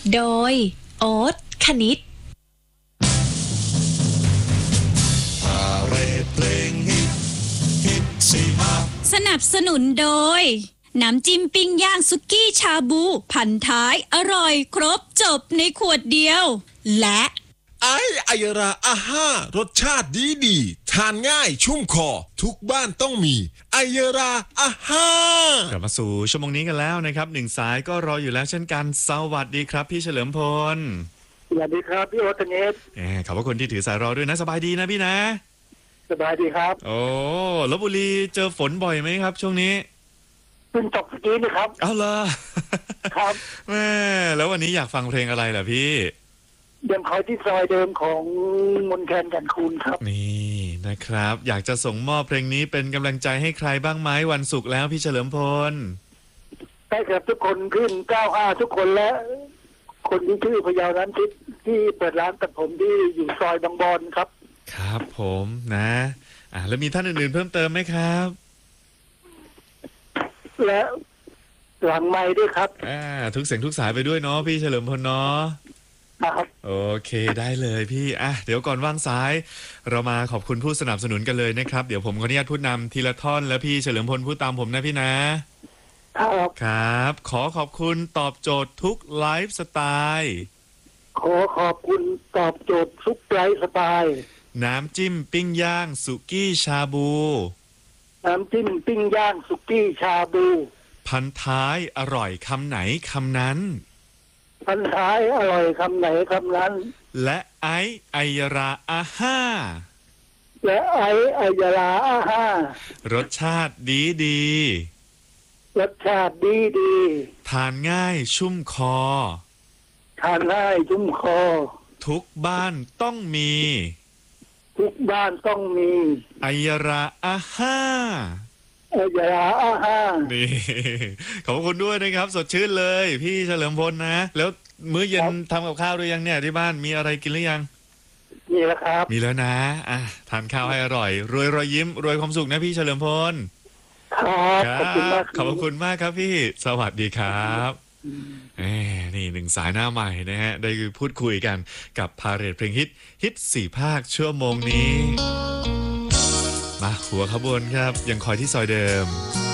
โดยโอ๊ตคณิตสนับสนุนโดยน้ำจิ้มปิ้งย่างสุกี้ชาบูพันท้ายอร่อยครบจบในขวดเดียวและไอยราอาห้ารสชาติดีทานง่ายชุ่มคอทุกบ้านต้องมีไอยราอาห้ากลับมาสู่ชั่วโมงนี้กันแล้วนะครับหนึ่งสายก็รออยู่แล้วเช่นกันสวัสดีครับพี่เฉลิมพลสวัสดีครับพี่โอ๊ตเนสขอบพระคุณที่ถือสายรอด้วยนะสบายดีนะพี่นะสบายดีครับโอ้ลพบุรีเจอฝนบ่อยไหมครับช่วงนี้เพิ่งตกเมื่อกี้นี่ครับเอาล่ะครับแม่แล้ววันนี้อยากฟังเพลงอะไรล่ะพี่เดิมคอยที่ซอยเดิมของมนแคนกันคูณครับนี่นะครับอยากจะส่งมอบเพลงนี้เป็นกำลังใจให้ใครบ้างไหมวันศุกร์แล้วพี่เฉลิมพลได้ครับทุกคนขึ้น95ทุกคนและคนที่ชื่อพยาวร้านทิพย์ที่เปิดร้านตัดผมที่อยู่ซอยบางบอนครับครับผมนะแล้วมีท่านอื่นๆเพิ่มเติมไหมครับและหลังไม้ด้วยครับทุกเสียงทุกสายไปด้วยเนาะพี่เฉลิมพลเนาะครับโอเคได้เลยพี่เดี๋ยวก่อนวางสายเรามาขอบคุณผู้สนับสนุนกันเลยนะครับเดี๋ยวผมขออนุญาตพูดนำทีละท่อนแล้วพี่เฉลิมพลพูดตามผมนะพี่นะครับขอขอบคุณตอบโจทย์ทุกไลฟ์สไตล์ขอขอบคุณตอบโจทย์ทุกไลฟ์สไตล์น้ำจิ้มปิ้งย่างสุกี้ชาบูน้ำจิ้มปิ้งย่างสุกี้ชาบูพันท้ายอร่อยคำไหนคำนั้นพันท้ายอร่อยคำไหนคำนั้นและไอราอาห้าและไอยาลาอาห้ารสชาติดีรสชาติดีทานง่ายชุ่มคอทานง่ายชุ่มคอทุกบ้านต้องมีทุกบ้านต้องมีไอยราอาห้าอย่านี่ขอบคุณด้วยนะครับสดชื่นเลยพี่เฉลิมพลนะแล้วมื้อเย็นทำกับข้าวหรือยังเนี่ยที่บ้านมีอะไรกินหรือยังมีแล้วครับมีแล้วนะทานข้าวให้อร่อยรวยรอยยิ้มรวยความสุขนะพี่เฉลิมพลครับขอบคุณมากขอบคุณมากครับพี่สวัสดีครับนี่หนึ่งสายหน้าใหม่นะฮะได้พูดคุยกันกับพาเหรดเพลงฮิต4 ภาคชั่วโมงนี้มาหัวขบวนครับยังคอยที่ซอยเดิม